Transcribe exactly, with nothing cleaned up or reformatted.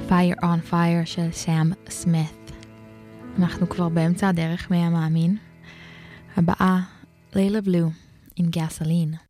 Fire on Fire של סאם סמית. אנחנו כבר באמצע הדרך, מי המאמין. הבאה, לילה בלו עם גסולין.